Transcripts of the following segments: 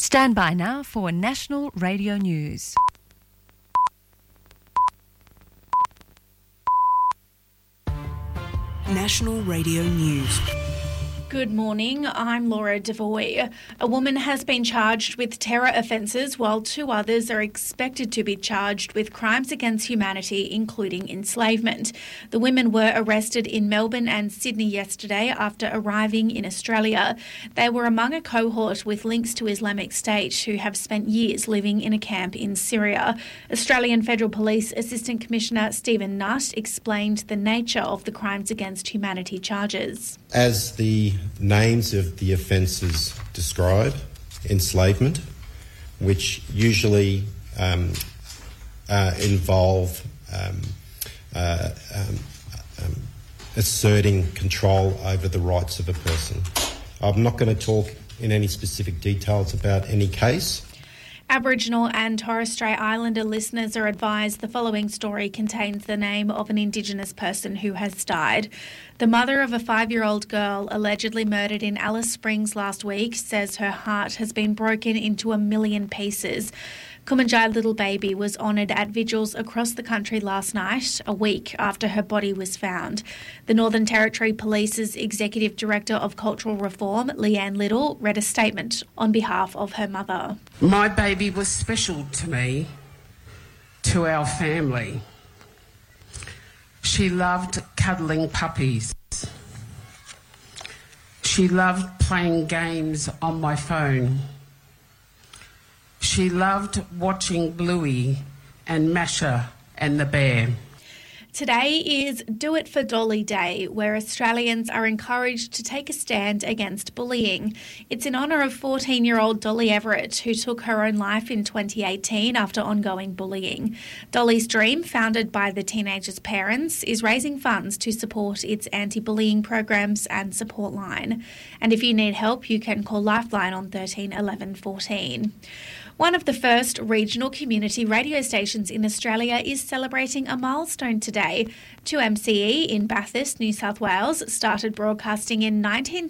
Stand by now for National Radio News. National Radio News. Good morning, I'm Laura Devoy. A woman has been charged with terror offences while two others are expected to be charged with crimes against humanity, including enslavement. The women were arrested in Melbourne and Sydney yesterday after arriving in Australia. They were among a cohort with links to Islamic State who have spent years living in a camp in Syria. Australian Federal Police Assistant Commissioner Stephen Nutt explained the nature of the crimes against humanity charges. As the names of the offences describe, enslavement, which usually involve asserting control over the rights of a person. I'm not going to talk in any specific details about any case. Aboriginal and Torres Strait Islander listeners are advised the following story contains the name of an Indigenous person who has died. The mother of a 5-year-old girl allegedly murdered in Alice Springs last week says her heart has been broken into a million pieces. Kumanjai Little Baby was honoured at vigils across the country last night, a week after her body was found. The Northern Territory Police's Executive Director of Cultural Reform, Leanne Little, read a statement on behalf of her mother. My baby was special to me, to our family. She loved cuddling puppies. She loved playing games on my phone. She loved watching Bluey and Masha and the Bear. Today is Do It for Dolly Day, where Australians are encouraged to take a stand against bullying. It's in honour of 14-year-old Dolly Everett, who took her own life in 2018 after ongoing bullying. Dolly's Dream, founded by the teenager's parents, is raising funds to support its anti-bullying programs and support line. And if you need help, you can call Lifeline on 13 11 14. One of the first regional community radio stations in Australia is celebrating a milestone today. 2MCE in Bathurst, New South Wales, started broadcasting in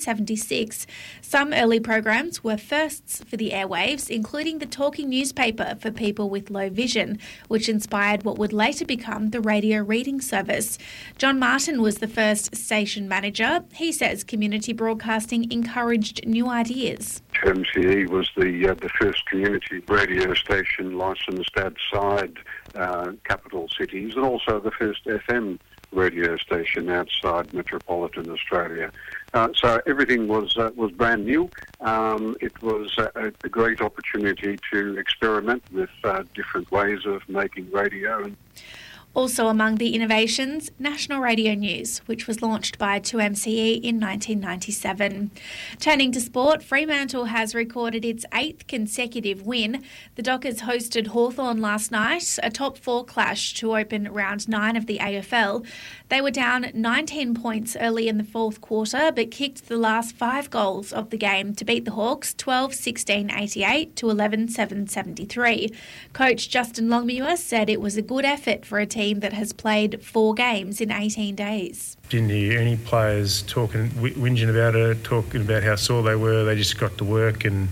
1976. Some early programs were firsts for the airwaves, including the talking newspaper for people with low vision, which inspired what would later become the radio reading service. John Martin was the first station manager. He says community broadcasting encouraged new ideas. 2MCE was the first community radio station licensed outside capital cities, and also the first FM radio station outside metropolitan Australia. So everything was brand new. It was a great opportunity to experiment with different ways of making radio. Also among the innovations, National Radio News, which was launched by 2MCE in 1997. Turning to sport, Fremantle has recorded its 8th consecutive win. The Dockers hosted Hawthorn last night, a top 4 clash to open round 9 of the AFL. They were down 19 points early in the fourth quarter, but kicked the last 5 goals of the game to beat the Hawks 12-16-88 to 11-7-73. Coach Justin Longmuir said it was a good effort for a team that has played 4 games in 18 days. Didn't hear any players whinging about it, talking about how sore they were. They just got to work and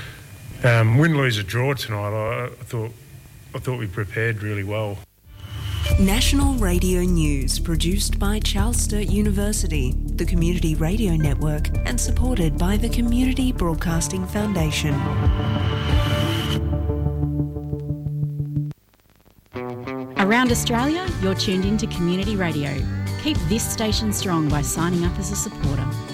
win, lose or draw tonight. I thought we prepared really well. National Radio News, produced by Charles Sturt University, the Community Radio Network, and supported by the Community Broadcasting Foundation. Around Australia, you're tuned in to Community Radio. Keep this station strong by signing up as a supporter.